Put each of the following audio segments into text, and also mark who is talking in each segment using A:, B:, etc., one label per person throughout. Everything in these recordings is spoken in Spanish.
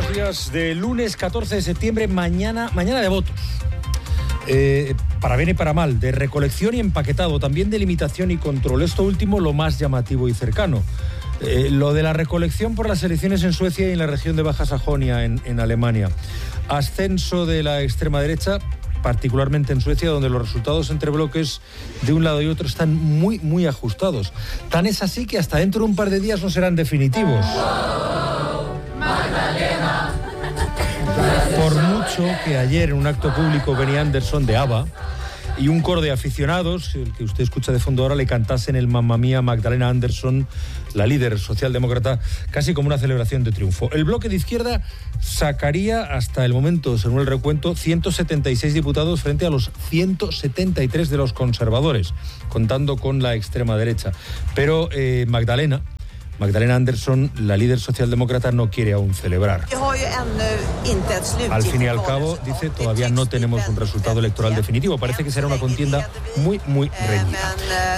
A: buenos días. De lunes 14 de septiembre, mañana de votos. Para bien y para mal, de recolección y empaquetado, también de limitación y control. Esto último lo más llamativo y cercano. Lo de la recolección por las elecciones en Suecia y en la región de Baja Sajonia, en Alemania. Ascenso de la extrema derecha, particularmente en Suecia, donde los resultados entre bloques de un lado y otro están muy, muy ajustados. Tan es así que hasta dentro de un par de días no serán definitivos. Por mucho que ayer en un acto público Benny Andersson de ABBA y un coro de aficionados, el que usted escucha de fondo ahora, le cantasen el Mamma Mía Magdalena Andersson, la líder socialdemócrata, casi como una celebración de triunfo. El bloque de izquierda sacaría hasta el momento, según el recuento, 176 diputados frente a los 173 de los conservadores, contando con la extrema derecha. Pero Magdalena Andersson, la líder socialdemócrata, no quiere aún celebrar. Al fin y al cabo, dice, todavía no tenemos un resultado electoral definitivo. Parece que será una contienda muy, muy reñida.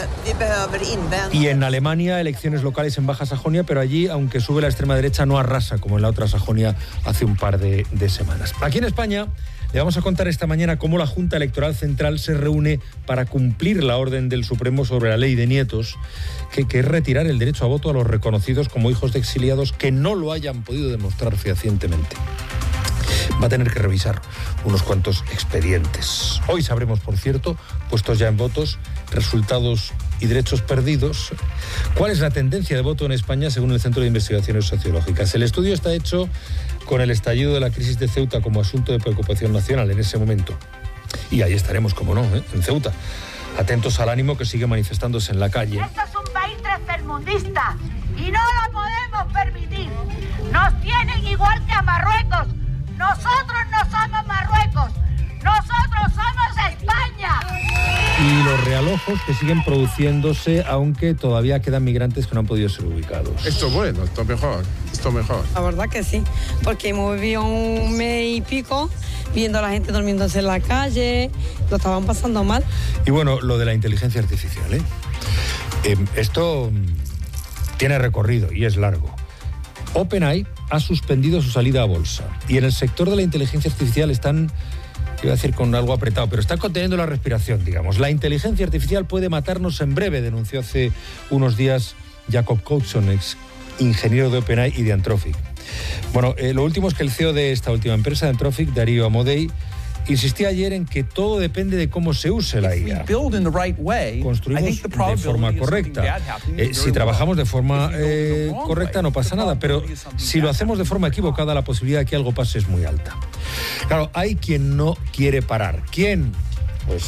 A: Y en Alemania, elecciones locales en Baja Sajonia, pero allí, aunque sube la extrema derecha, no arrasa como en la otra Sajonia hace un par de semanas. Aquí en España, le vamos a contar esta mañana cómo la Junta Electoral Central se reúne para cumplir la orden del Supremo sobre la ley de nietos, que es retirar el derecho a voto a los reconocidos como hijos de exiliados que no lo hayan podido demostrar fehacientemente. Va a tener que revisar unos cuantos expedientes. Hoy sabremos, por cierto, puestos ya en votos, resultados y derechos perdidos. ¿Cuál es la tendencia de voto en España según el Centro de Investigaciones Sociológicas? El estudio está hecho con el estallido de la crisis de Ceuta como asunto de preocupación nacional en ese momento. Y ahí estaremos, como no, en Ceuta, atentos al ánimo que sigue manifestándose en la calle.
B: Esto es un país tercermundista y no lo podemos permitir. Nos tienen igual que a Marruecos. Nosotros no somos Marruecos. Nosotros somos España.
A: Y los realojos que siguen produciéndose, aunque todavía quedan migrantes que no han podido ser ubicados.
C: Esto es bueno, esto mejor.
D: La verdad que sí, porque hemos vivido un mes y pico viendo a la gente durmiéndose en la calle, lo estaban pasando mal.
A: Y bueno, lo de la inteligencia artificial, esto tiene recorrido y es largo. OpenAI ha suspendido su salida a bolsa y en el sector de la inteligencia artificial están, iba a decir con algo apretado, pero están conteniendo la respiración, digamos. La inteligencia artificial puede matarnos en breve, denunció hace unos días Jacob Coulson, ex ingeniero de OpenAI y de Anthropic. Bueno, lo último es que el CEO de esta última empresa, de Anthropic, Darío Amodei, insistía ayer en que todo depende de cómo se use la IA. Construimos de forma correcta. Si trabajamos de forma correcta no pasa nada, pero si lo hacemos de forma equivocada, la posibilidad de que algo pase es muy alta. Claro, hay quien no quiere parar. ¿Quién? Pues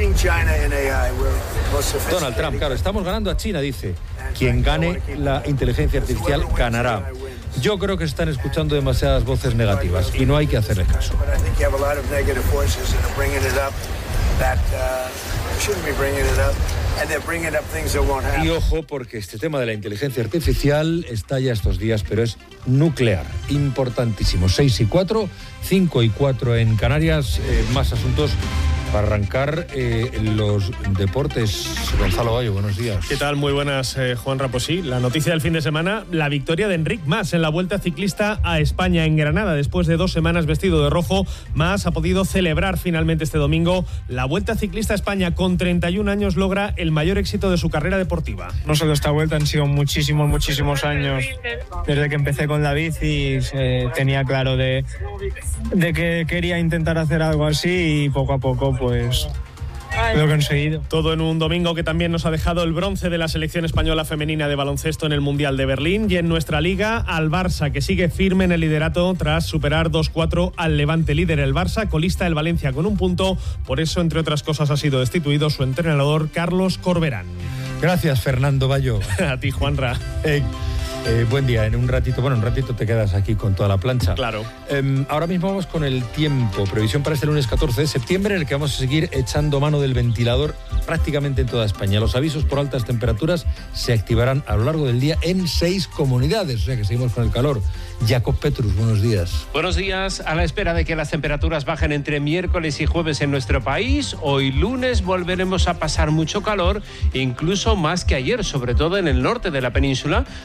A: Donald Trump, claro, estamos ganando a China, dice. Quien gane la inteligencia artificial ganará. Yo creo que se están escuchando demasiadas voces negativas y no hay que hacerle caso. Y ojo, porque este tema de la inteligencia artificial está ya estos días, pero es nuclear, importantísimo. 6:04, 5:04 en Canarias, más asuntos para arrancar los deportes. Gonzalo Bayo, buenos días.
E: ¿Qué tal? Muy buenas, Juanra. Pues sí, la noticia del fin de semana, la victoria de Enric Mas en la Vuelta Ciclista a España en Granada. Después de 2 semanas vestido de rojo, Mas ha podido celebrar finalmente este domingo la Vuelta Ciclista a España. Con 31 años logra el mayor éxito de su carrera deportiva.
F: No solo esta vuelta, han sido muchísimos años desde que empecé con la bici. Tenía claro de que quería intentar hacer algo así y poco a poco pues lo he conseguido.
E: Todo en un domingo que también nos ha dejado el bronce de la selección española femenina de baloncesto en el Mundial de Berlín. Y en nuestra liga, al Barça, que sigue firme en el liderato tras superar 2-4 al Levante. Líder el Barça, colista el Valencia con 1 punto. Por eso, entre otras cosas, ha sido destituido su entrenador Carlos Corberán.
A: Gracias, Fernando Bayo.
E: A ti, Juanra.
A: Buen día, en un ratito te quedas aquí con toda la plancha.
E: Claro.
A: Ahora mismo vamos con el tiempo. Previsión para este lunes 14 de septiembre, en el que vamos a seguir echando mano del ventilador prácticamente en toda España. Los avisos por altas temperaturas se activarán a lo largo del día en 6 comunidades, o sea que seguimos con el calor. Jacob Petrus, buenos días.
G: Buenos días. A la espera de que las temperaturas bajen entre miércoles y jueves en nuestro país, hoy lunes volveremos a pasar mucho calor, incluso más que ayer, sobre todo en el norte de la península, donde esperamos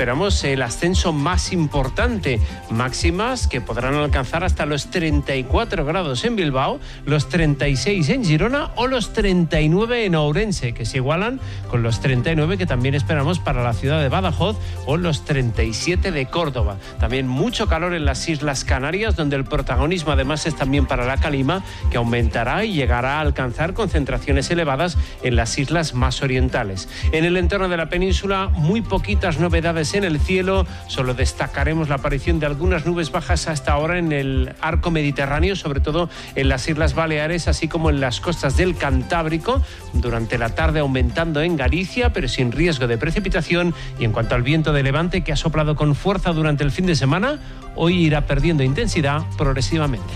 G: esperamos el ascenso más importante, máximas que podrán alcanzar hasta los 34 grados en Bilbao, los 36 en Girona o los 39 en Ourense, que se igualan con los 39 que también esperamos para la ciudad de Badajoz o los 37 de Córdoba. También mucho calor en las Islas Canarias, donde el protagonismo además es también para la calima, que aumentará y llegará a alcanzar concentraciones elevadas en las islas más orientales. En el entorno de la península, muy poquitas novedades en el cielo, solo destacaremos la aparición de algunas nubes bajas hasta ahora en el arco mediterráneo, sobre todo en las Islas Baleares, así como en las costas del Cantábrico, durante la tarde aumentando en Galicia, pero sin riesgo de precipitación. Y en cuanto al viento de levante, que ha soplado con fuerza durante el fin de semana, hoy irá perdiendo intensidad progresivamente.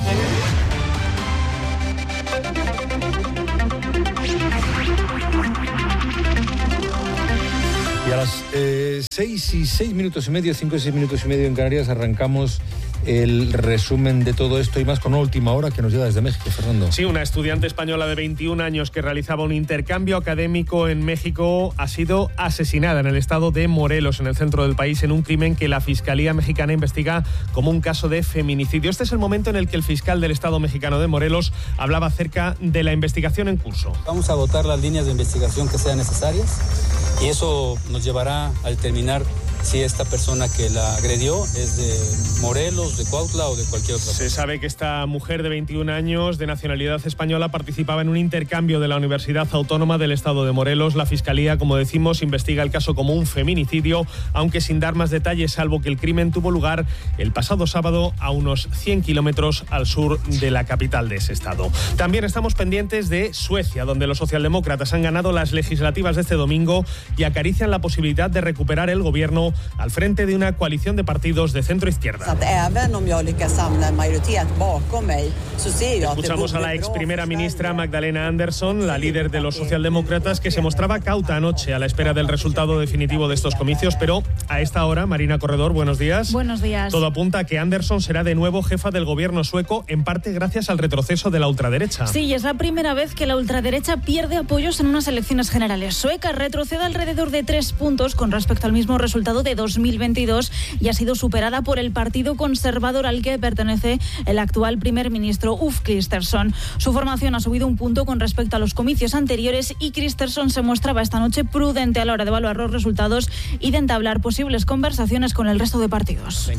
A: Y a las 6 y 6 minutos y medio, 5 y 6 minutos y medio en Canarias, arrancamos el resumen de todo esto y más con una última hora que nos llega desde México, Fernando.
E: Sí, una estudiante española de 21 años que realizaba un intercambio académico en México ha sido asesinada en el estado de Morelos, en el centro del país, en un crimen que la Fiscalía mexicana investiga como un caso de feminicidio. Este es el momento en el que el fiscal del estado mexicano de Morelos hablaba acerca de la investigación en curso.
C: Vamos a agotar las líneas de investigación que sean necesarias y eso nos llevará a determinar si esta persona que la agredió es de Morelos, de Cuautla o de cualquier otra persona.
E: Se sabe que esta mujer de 21 años de nacionalidad española participaba en un intercambio de la Universidad Autónoma del Estado de Morelos. La Fiscalía, como decimos, investiga el caso como un feminicidio, aunque sin dar más detalles, salvo que el crimen tuvo lugar el pasado sábado a unos 100 kilómetros al sur de la capital de ese estado. También estamos pendientes de Suecia, donde los socialdemócratas han ganado las legislativas de este domingo y acarician la posibilidad de recuperar el gobierno al frente de una coalición de partidos de centro-izquierda. Escuchamos a la ex primera ministra Magdalena Andersson, la líder de los socialdemócratas, que se mostraba cauta anoche a la espera del resultado definitivo de estos comicios, pero a esta hora, Marina Corredor, buenos días.
H: Buenos días.
E: Todo apunta a que Andersson será de nuevo jefa del gobierno sueco, en parte gracias al retroceso de la ultraderecha.
H: Sí, es la primera vez que la ultraderecha pierde apoyos en unas elecciones generales. Sueca retrocede alrededor de 3 puntos con respecto al mismo resultado de 2022 y ha sido superada por el partido conservador al que pertenece el actual primer ministro Ulf Kristersson. Su formación ha subido 1 punto con respecto a los comicios anteriores y Kristersson se mostraba esta noche prudente a la hora de evaluar los resultados y de entablar posibles conversaciones con el resto de partidos.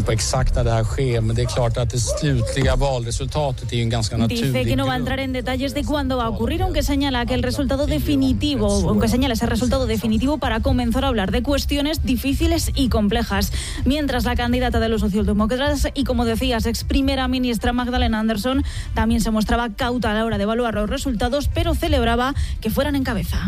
H: Dice que no va a entrar en detalles de cuándo va a ocurrir, aunque señala que el resultado definitivo, aunque señala ese resultado definitivo para comenzar a hablar de cuestiones difíciles y complejas. Mientras la candidata de los socialdemócratas y, como decías, ex primera ministra Magdalena Andersson también se mostraba cauta a la hora de evaluar los resultados, pero celebraba que fueran en cabeza.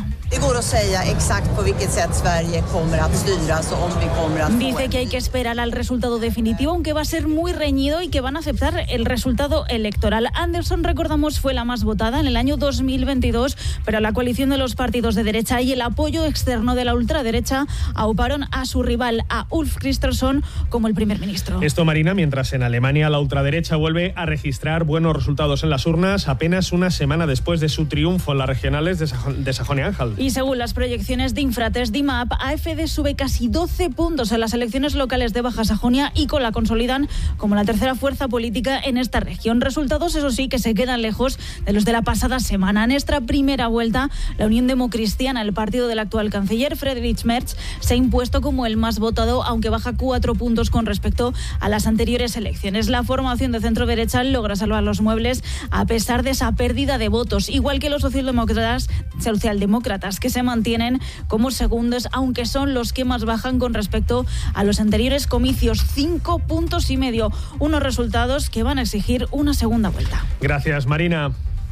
H: Dice que hay que esperar al resultado definitivo, aunque va a ser muy reñido y que van a aceptar el resultado electoral. Andersson, recordamos, fue la más votada en el año 2022, pero la coalición de los partidos de derecha y el apoyo externo de la ultraderecha auparon a su rival, a Ulf Kristersson, como el primer ministro.
E: Esto, Marina, mientras en Alemania la ultraderecha vuelve a registrar buenos resultados en las urnas apenas una semana después de su triunfo en las regionales de Sajonia-Anhalt.
H: Y según las proyecciones de Infratest DIMAP, AfD sube casi 12 puntos en las elecciones locales de Baja Sajonia y la consolidan como la tercera fuerza política en esta región. Resultados, eso sí, que se quedan lejos de los de la pasada semana. En esta primera vuelta, la Unión Democristiana, el partido del actual canciller Friedrich Merz, se ha impuesto como el más votado, aunque baja 4 puntos con respecto a las anteriores elecciones. La formación de centro-derecha logra salvar los muebles a pesar de esa pérdida de votos, igual que los socialdemócratas que se mantienen como segundos, aunque son los que más bajan con respecto a los anteriores comicios, 5,5 puntos, unos resultados que van a exigir una segunda vuelta.
E: Gracias, Marina.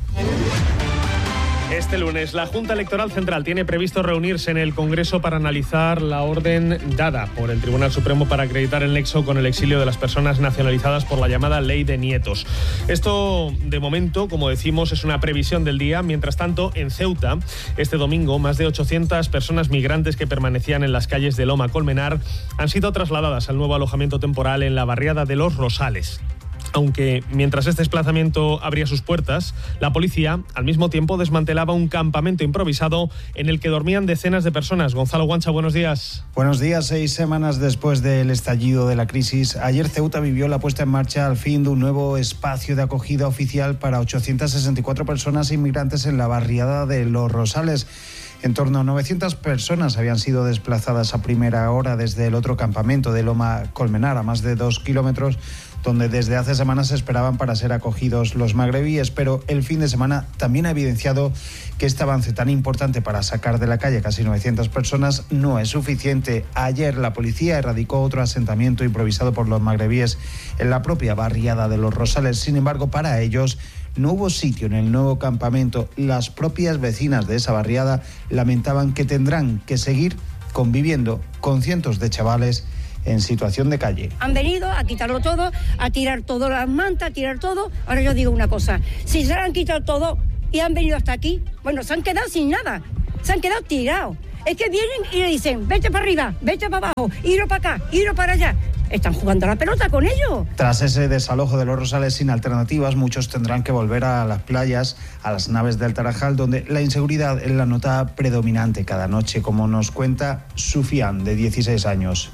E: Este lunes, la Junta Electoral Central tiene previsto reunirse en el Congreso para analizar la orden dada por el Tribunal Supremo para acreditar el nexo con el exilio de las personas nacionalizadas por la llamada Ley de Nietos. Esto, de momento, como decimos, es una previsión del día. Mientras tanto, en Ceuta, este domingo, más de 800 personas migrantes que permanecían en las calles de Loma Colmenar han sido trasladadas al nuevo alojamiento temporal en la barriada de Los Rosales. Aunque mientras este desplazamiento abría sus puertas, la policía al mismo tiempo desmantelaba un campamento improvisado en el que dormían decenas de personas. Gonzalo Guancha, buenos días.
I: Buenos días. 6 semanas después del estallido de la crisis, ayer Ceuta vivió la puesta en marcha al fin de un nuevo espacio de acogida oficial para 864 personas inmigrantes en la barriada de Los Rosales. En torno a 900 personas habían sido desplazadas a primera hora desde el otro campamento de Loma Colmenar, a más de 2 kilómetros, donde desde hace semanas se esperaban para ser acogidos los magrebíes, pero el fin de semana también ha evidenciado que este avance tan importante para sacar de la calle casi 900 personas no es suficiente. Ayer la policía erradicó otro asentamiento improvisado por los magrebíes en la propia barriada de Los Rosales. Sin embargo, para ellos no hubo sitio en el nuevo campamento. Las propias vecinas de esa barriada lamentaban que tendrán que seguir conviviendo con cientos de chavales en situación de calle.
J: Han venido a quitarlo todo, a tirar todas las mantas, a tirar todo. Ahora yo digo una cosa, si se han quitado todo y han venido hasta aquí, bueno, se han quedado sin nada, se han quedado tirados. Es que vienen y le dicen, vete para arriba, vete para abajo, iro para acá, iro para allá. Están jugando a la pelota con ellos.
I: Tras ese desalojo de Los Rosales sin alternativas, muchos tendrán que volver a las playas, a las naves del Tarajal, donde la inseguridad es la nota predominante cada noche, como nos cuenta Sufian, de 16 años.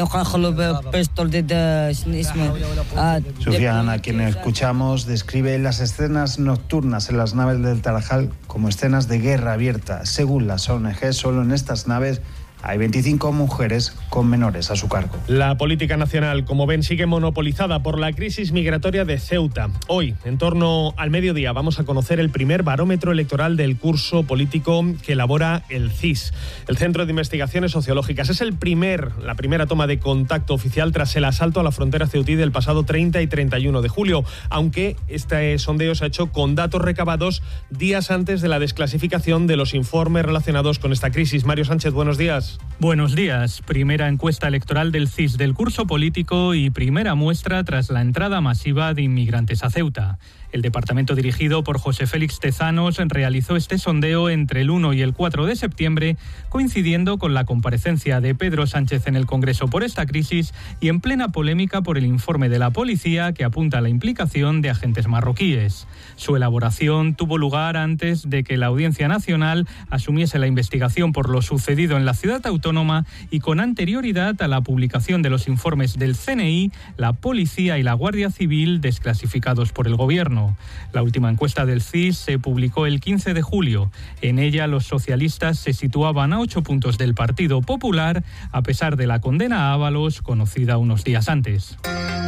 I: Sufian, a quien escuchamos, describe las escenas nocturnas en las naves del Tarajal como escenas de guerra abierta. Según las ONG, solo en estas naves hay 25 mujeres con menores a su cargo.
E: La política nacional, como ven, sigue monopolizada por la crisis migratoria de Ceuta. Hoy, en torno al mediodía, vamos a conocer el primer barómetro electoral del curso político que elabora el CIS, el Centro de Investigaciones Sociológicas. Es la primera toma de contacto oficial tras el asalto a la frontera ceutí del pasado 30 y 31 de julio, aunque este sondeo se ha hecho con datos recabados días antes de la desclasificación de los informes relacionados con esta crisis. Mario Sánchez, buenos días.
K: Buenos días. Primera encuesta electoral del CIS del curso político y primera muestra tras la entrada masiva de inmigrantes a Ceuta. El departamento dirigido por José Félix Tezanos realizó este sondeo entre el 1 y el 4 de septiembre, coincidiendo con la comparecencia de Pedro Sánchez en el Congreso por esta crisis y en plena polémica por el informe de la policía que apunta a la implicación de agentes marroquíes. Su elaboración tuvo lugar antes de que la Audiencia Nacional asumiese la investigación por lo sucedido en la ciudad autónoma y con anterioridad a la publicación de los informes del CNI, la Policía y la Guardia Civil desclasificados por el Gobierno. La última encuesta del CIS se publicó el 15 de julio. En ella los socialistas se situaban a 8 puntos del Partido Popular, a pesar de la condena a Ábalos conocida unos días antes.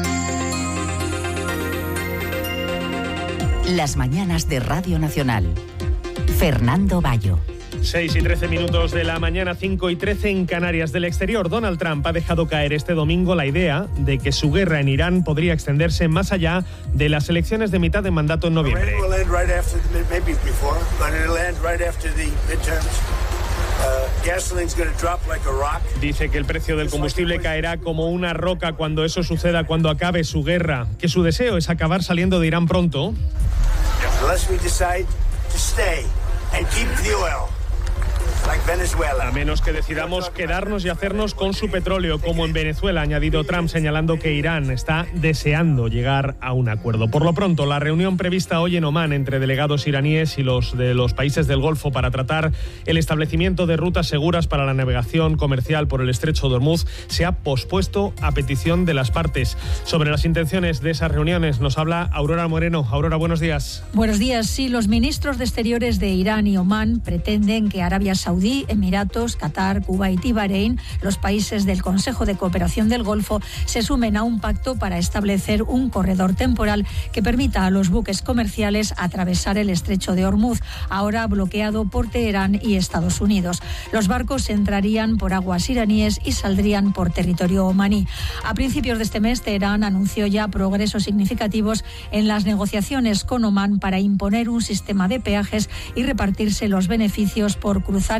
L: Las mañanas de Radio Nacional. Fernando Bayo.
E: 6 y 13 minutos de la mañana, 5 y 13 en Canarias. Del exterior, Donald Trump ha dejado caer este domingo la idea de que su guerra en Irán podría extenderse más allá de las elecciones de mitad de mandato en noviembre. Dice que el precio del combustible caerá como una roca cuando eso suceda, cuando acabe su guerra, que su deseo es acabar saliendo de Irán pronto. A menos que decidamos quedarnos y hacernos con su petróleo, como en Venezuela, ha añadido Trump, señalando que Irán está deseando llegar a un acuerdo. Por lo pronto, la reunión prevista hoy en Omán entre delegados iraníes y los de los países del Golfo para tratar el establecimiento de rutas seguras para la navegación comercial por el estrecho de Hormuz se ha pospuesto a petición de las partes. Sobre las intenciones de esas reuniones nos habla Aurora Moreno. Aurora, buenos días.
M: Buenos días. Sí, los ministros de Exteriores de Irán y Omán pretenden que Arabia Saudí, Emiratos, Qatar, Kuwait y Bahrein, los países del Consejo de Cooperación del Golfo, se sumen a un pacto para establecer un corredor temporal que permita a los buques comerciales atravesar el estrecho de Hormuz, ahora bloqueado por Teherán y Estados Unidos. Los barcos entrarían por aguas iraníes y saldrían por territorio omaní. A principios de este mes, Teherán anunció ya progresos significativos en las negociaciones con Omán para imponer un sistema de peajes y repartirse los beneficios por cruzar el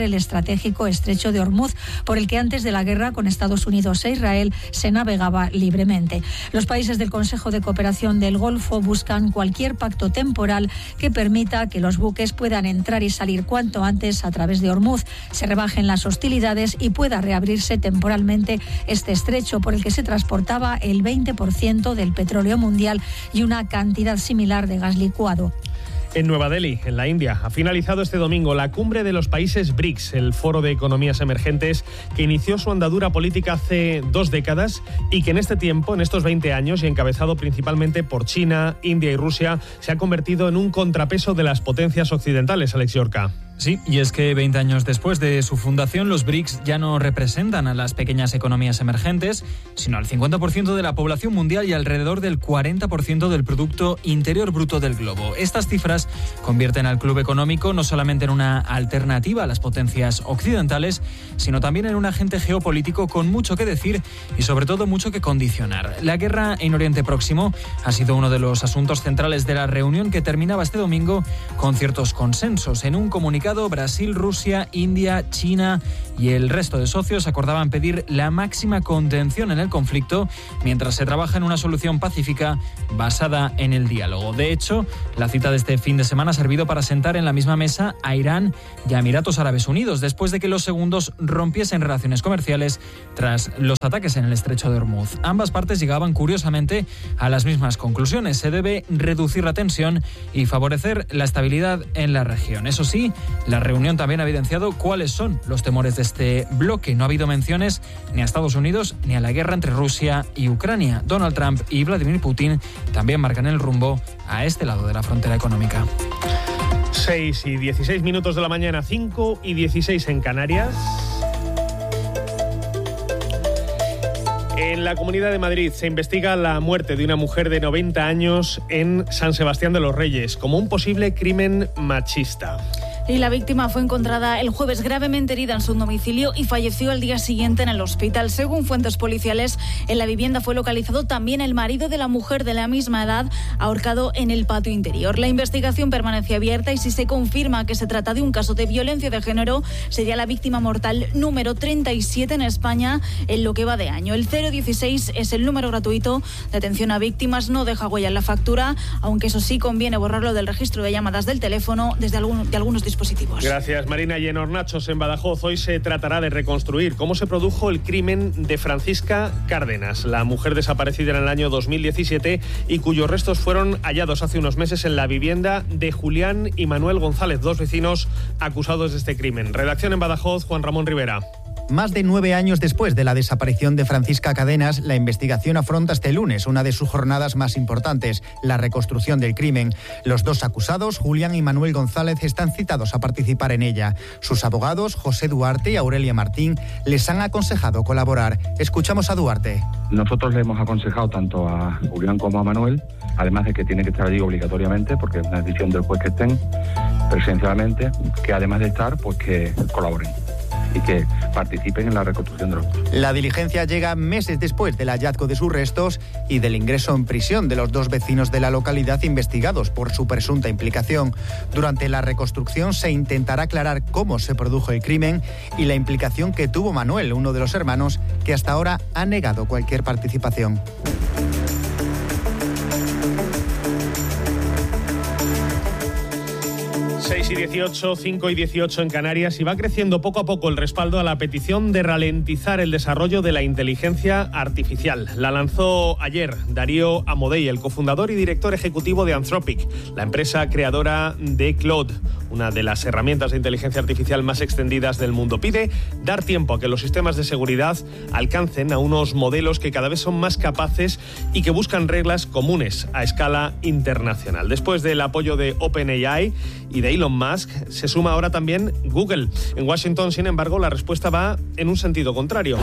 M: el estratégico estrecho de Ormuz, por el que antes de la guerra con Estados Unidos e Israel se navegaba libremente. Los países del Consejo de Cooperación del Golfo buscan cualquier pacto temporal que permita que los buques puedan entrar y salir cuanto antes a través de Ormuz, se rebajen las hostilidades y pueda reabrirse temporalmente este estrecho por el que se transportaba el 20% del petróleo mundial y una cantidad similar de gas licuado.
E: En Nueva Delhi, en la India, ha finalizado este domingo la cumbre de los países BRICS, el foro de economías emergentes que inició su andadura política hace 2 décadas y que en este tiempo, en estos 20 años y encabezado principalmente por China, India y Rusia, se ha convertido en un contrapeso de las potencias occidentales, Alex Yorca.
N: Sí, y es que 20 años después de su fundación, los BRICS ya no representan a las pequeñas economías emergentes, sino al 50% de la población mundial y alrededor del 40% del Producto Interior Bruto del globo. Estas cifras convierten al club económico no solamente en una alternativa a las potencias occidentales, sino también en un agente geopolítico con mucho que decir y sobre todo mucho que condicionar. La guerra en Oriente Próximo ha sido uno de los asuntos centrales de la reunión que terminaba este domingo con ciertos consensos. En un comunicado, Brasil, Rusia, India, China y el resto de socios acordaban pedir la máxima contención en el conflicto mientras se trabaja en una solución pacífica basada en el diálogo. De hecho, la cita de este fin de semana ha servido para sentar en la misma mesa a Irán y a Emiratos Árabes Unidos después de que los segundos rompiesen relaciones comerciales tras los ataques en el estrecho de Ormuz. Ambas partes llegaban curiosamente a las mismas conclusiones. Se debe reducir la tensión y favorecer la estabilidad en la región. Eso sí, la reunión también ha evidenciado cuáles son los temores de este bloque. No ha habido menciones ni a Estados Unidos ni a la guerra entre Rusia y Ucrania. Donald Trump y Vladimir Putin también marcan el rumbo a este lado de la frontera económica.
E: 6:16 de la mañana, 5:16 en Canarias. En la Comunidad de Madrid se investiga la muerte de una mujer de 90 años en San Sebastián de los Reyes como un posible crimen machista.
H: Y la víctima fue encontrada el jueves gravemente herida en su domicilio y falleció al día siguiente en el hospital. Según fuentes policiales, en la vivienda fue localizado también el marido de la mujer de la misma edad, ahorcado en el patio interior. La investigación permanece abierta y si se confirma que se trata de un caso de violencia de género, sería la víctima mortal número 37 en España en lo que va de año. El 016 es el número gratuito de atención a víctimas, no deja huella en la factura, aunque eso sí conviene borrarlo del registro de llamadas del teléfono de algunos dispositivos.
E: Gracias, Marina. Y en Hornachos, en Badajoz, hoy se tratará de reconstruir cómo se produjo el crimen de Francisca Cárdenas, la mujer desaparecida en el año 2017 y cuyos restos fueron hallados hace unos meses en la vivienda de Julián y Manuel González, 2 vecinos acusados de este crimen. Redacción en Badajoz, Juan Ramón Rivera.
O: Más de 9 años después de la desaparición de Francisca Cárdenas, la investigación afronta este lunes una de sus jornadas más importantes, la reconstrucción del crimen. Los 2 acusados, Julián y Manuel González, están citados a participar en ella. Sus abogados, José Duarte y Aurelia Martín, les han aconsejado colaborar. Escuchamos a Duarte.
P: Nosotros le hemos aconsejado tanto a Julián como a Manuel, además de que tiene que estar allí obligatoriamente, porque es una decisión del juez que estén presencialmente, que además de estar, pues que colaboren y que participen en la reconstrucción de los cuerpos.
O: La diligencia llega meses después del hallazgo de sus restos y del ingreso en prisión de los 2 vecinos de la localidad investigados por su presunta implicación. Durante la reconstrucción se intentará aclarar cómo se produjo el crimen y la implicación que tuvo Manuel, uno de los hermanos, que hasta ahora ha negado cualquier participación.
E: 6:18, 5:18 en Canarias, y va creciendo poco a poco el respaldo a la petición de ralentizar el desarrollo de la inteligencia artificial. La lanzó ayer Darío Amodei, el cofundador y director ejecutivo de Anthropic, la empresa creadora de Claude, una de las herramientas de inteligencia artificial más extendidas del mundo. Pide dar tiempo a que los sistemas de seguridad alcancen a unos modelos que cada vez son más capaces y que buscan reglas comunes a escala internacional. Después del apoyo de OpenAI y de Elon Musk, se suma ahora también Google. En Washington, sin embargo, la respuesta va en un sentido contrario.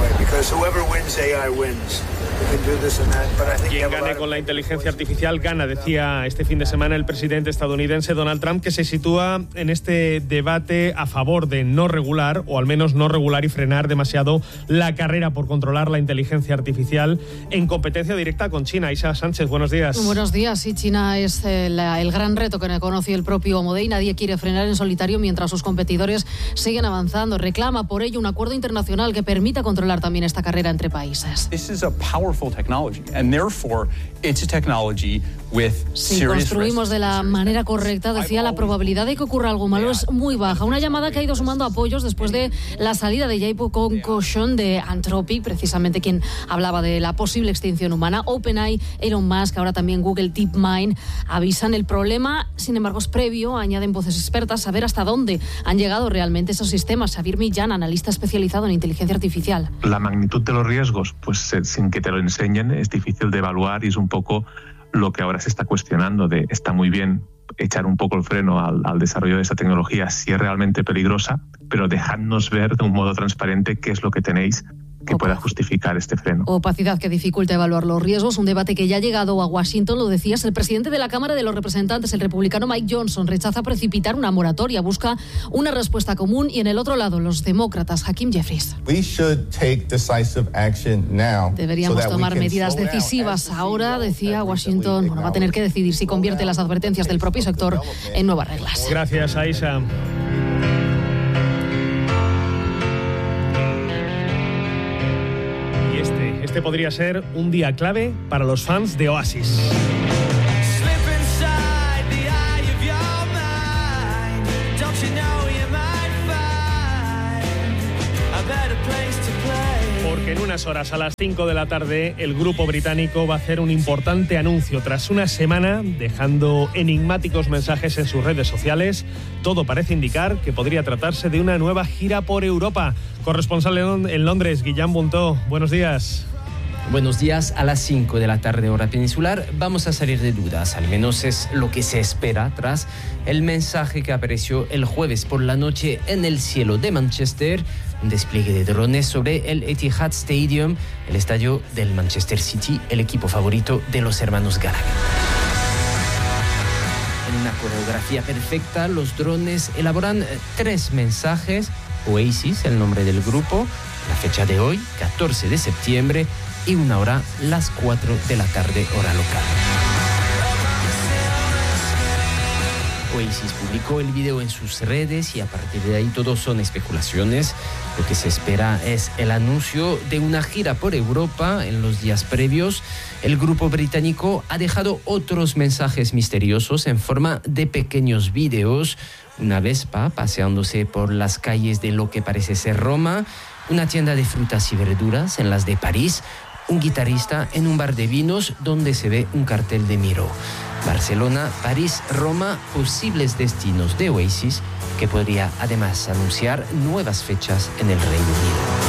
E: Quien gane con la inteligencia artificial gana, decía este fin de semana el presidente estadounidense Donald Trump, que se sitúa en este debate a favor de no regular, o al menos no regular y frenar demasiado la carrera por controlar la inteligencia artificial en competencia directa con China. Isa Sánchez, buenos días.
Q: Buenos días. Sí, China es el gran reto que conoció el propio Amodei. Nadie quiere quiere frenar en solitario mientras sus competidores siguen avanzando. Reclama por ello un acuerdo internacional que permita controlar también esta carrera entre países. Si construimos de la manera correcta, decía, la probabilidad de que ocurra algo malo es muy baja. Una llamada que ha ido sumando apoyos después de la salida de Jay Concussion de Anthropic, precisamente quien hablaba de la posible extinción humana. OpenAI, Elon Musk, ahora también Google DeepMind avisan. El problema, sin embargo, es previo, añaden voces expertas, saber hasta dónde han llegado realmente esos sistemas. Xavier Millán, analista especializado en inteligencia artificial.
R: La magnitud de los riesgos, pues sin que te lo enseñen, es difícil de evaluar y es un poco lo que ahora se está cuestionando. Está muy bien echar un poco el freno al desarrollo de esta tecnología si es realmente peligrosa, pero dejadnos ver de un modo transparente qué es lo que tenéis que pueda justificar este freno.
Q: Opacidad que dificulta evaluar los riesgos, un debate que ya ha llegado a Washington, lo decías. El presidente de la Cámara de los Representantes, el republicano Mike Johnson, rechaza precipitar una moratoria, busca una respuesta común, y en el otro lado los demócratas, Hakeem Jeffries. Deberíamos tomar medidas decisivas ahora, decía Washington. Va a tener que decidir si convierte las advertencias del propio sector en nuevas reglas.
E: Gracias, Aisha. Este podría ser un día clave para los fans de Oasis. Porque en unas horas, a las 5 de la tarde, el grupo británico va a hacer un importante anuncio. Tras una semana dejando enigmáticos mensajes en sus redes sociales, todo parece indicar que podría tratarse de una nueva gira por Europa. Corresponsal en Londres, Guillán Buntó, buenos días.
S: Buenos días. A las 5 de la tarde, hora peninsular, vamos a salir de dudas. Al menos es lo que se espera tras el mensaje que apareció el jueves por la noche en el cielo de Manchester. Un despliegue de drones sobre el Etihad Stadium, el estadio del Manchester City, el equipo favorito de los hermanos Gallagher. En una coreografía perfecta, los drones elaboran 3 mensajes. Oasis, el nombre del grupo, la fecha de hoy, 14 de septiembre, y una hora, las 4 de la tarde, hora local. Oasis publicó el video en sus redes y a partir de ahí todo son especulaciones. Lo que se espera es el anuncio de una gira por Europa en los días previos. El grupo británico ha dejado otros mensajes misteriosos en forma de pequeños videos. Una Vespa paseándose por las calles de lo que parece ser Roma, una tienda de frutas y verduras en las de París, un guitarrista en un bar de vinos donde se ve un cartel de Miro. Barcelona, París, Roma, posibles destinos de Oasis, que podría además anunciar nuevas fechas en el Reino Unido.